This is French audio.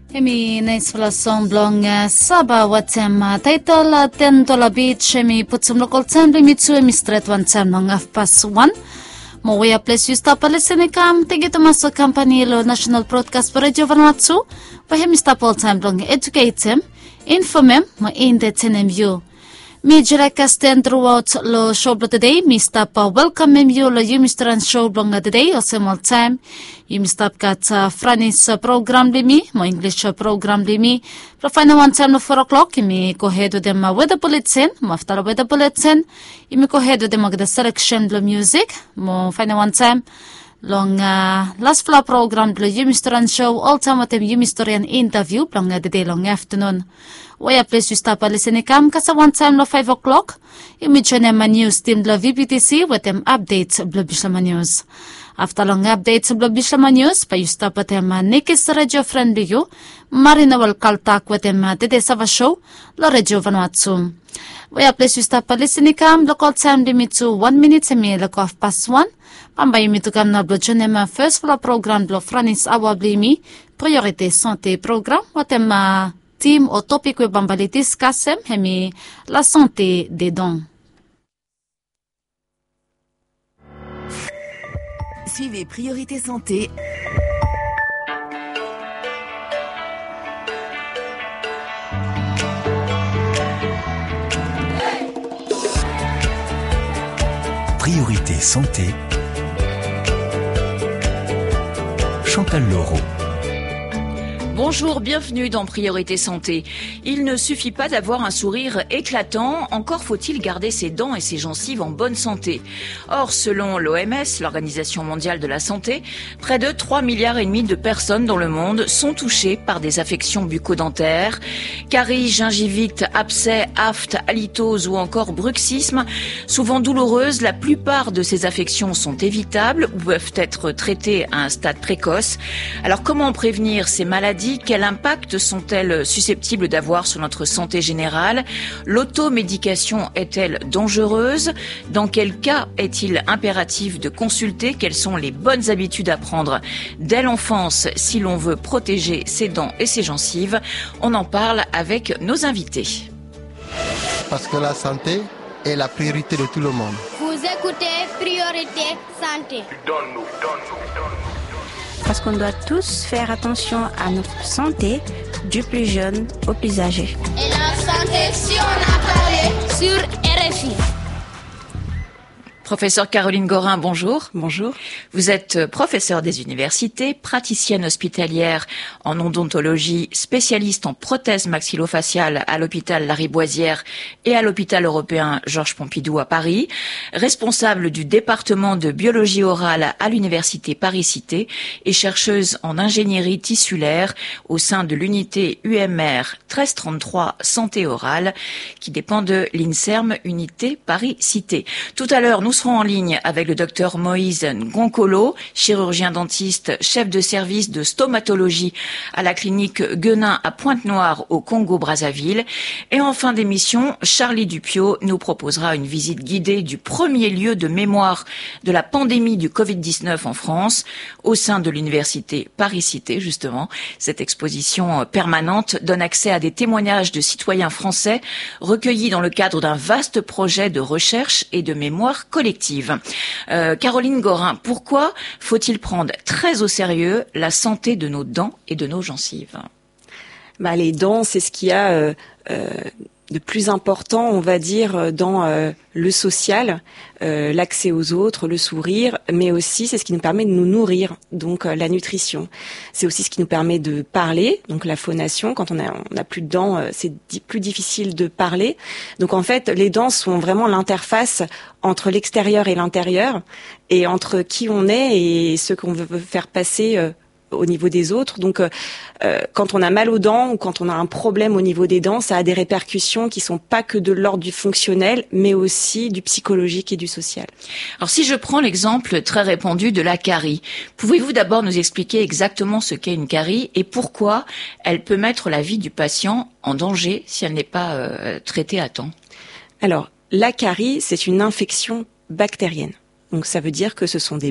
Hemi naisfalason blong saba watem title ten beach hemi putsum local assembly mitsu hemi straight one time long F+1 mo way a place you stop a listening cam tigito maso company lo national broadcast for radio Vanuatu pa hemi stop all time long educate him inform him mo in the TNMU mi jirakasten throughout lo show today mi stop welcome him you lo you Mr. show blong today o same all time you stop kat Franis program limi mo English program limi pro final one time no 4 o'clock mi go ahead with them weather bulletin mo after weather bulletin mi go ahead with them the selection lo music mo final one time long last floor program lo you Mr. show all time with them you Mr. interview long the day long afternoon waya place you stop listening cam kasa one time lo 5 o'clock imi channel news team lo VPTC with them updates lo Bishlama news after long updates lo Bishlama news pa you stop at them Nikis radio friendly you marina wal kaltak with them the Sava show lo radio Vanuatu waya place you stop listening cam local time limit to 1 minute emi lo 1:30 pambay mi to kam na lo channel first floor program lo Franis awablimi priorité santé programme with them team au topic web bambalitis kasem hemi la santé des dents. Suivez Priorité Santé. Priorité Santé. Chantal Laureau. Bonjour, bienvenue dans Priorité Santé. Il ne suffit pas d'avoir un sourire éclatant, encore faut-il garder ses dents et ses gencives en bonne santé. Or, selon l'OMS, l'Organisation mondiale de la santé, près de 3,5 milliards de personnes dans le monde sont touchées par des affections bucco-dentaires. Caries, gingivite, abcès, aphte, halitose ou encore bruxisme. Souvent douloureuses, la plupart de ces affections sont évitables ou peuvent être traitées à un stade précoce. Alors comment prévenir ces maladies? Quel impact sont-elles susceptibles d'avoir sur notre santé générale? L'automédication est-elle dangereuse? Dans quel cas est-il impératif de consulter? Quelles sont les bonnes habitudes à prendre dès l'enfance si l'on veut protéger ses dents et ses gencives? On en parle avec nos invités. Parce que la santé est la priorité de tout le monde. Vous écoutez Priorité Santé. Parce qu'on doit tous faire attention à notre santé, du plus jeune au plus âgé. Et la santé, si on a parlé sur RFI. Professeur Caroline Gorin, bonjour. Bonjour. Vous êtes professeure des universités, praticienne hospitalière en odontologie, spécialiste en prothèse maxillofaciale à l'hôpital Lariboisière et à l'hôpital européen Georges Pompidou à Paris, responsable du département de biologie orale à l'université Paris-Cité et chercheuse en ingénierie tissulaire au sein de l'unité UMR 1333 santé orale qui dépend de l'INSERM unité Paris-Cité. Tout à l'heure, nous serons en ligne avec le docteur Moïse Ngonkolo, chirurgien dentiste, chef de service de stomatologie à la clinique Guenin à Pointe-Noire au Congo-Brazzaville. Et en fin d'émission, Charlie Dupiot nous proposera une visite guidée du premier lieu de mémoire de la pandémie du Covid-19 en France, au sein de l'université Paris-Cité, justement. Cette exposition permanente donne accès à des témoignages de citoyens français recueillis dans le cadre d'un vaste projet de recherche et de mémoire collective. Caroline Gorin, pourquoi faut-il prendre très au sérieux la santé de nos dents et de nos gencives? Les dents, c'est ce qu'il y a de plus important, on va dire, dans le social, l'accès aux autres, le sourire, mais aussi c'est ce qui nous permet de nous nourrir, donc la nutrition. C'est aussi ce qui nous permet de parler, donc la phonation. Quand on a plus de dents, c'est plus difficile de parler. Donc en fait, les dents sont vraiment l'interface entre l'extérieur et l'intérieur, et entre qui on est et ce qu'on veut faire passer au niveau des autres. Donc quand on a mal aux dents ou quand on a un problème au niveau des dents, ça a des répercussions qui sont pas que de l'ordre du fonctionnel, mais aussi du psychologique et du social. Alors si je prends l'exemple très répandu de la carie, pouvez-vous d'abord nous expliquer exactement ce qu'est une carie et pourquoi elle peut mettre la vie du patient en danger si elle n'est pas traitée à temps? Alors, la carie, c'est une infection bactérienne. Donc ça veut dire que ce sont des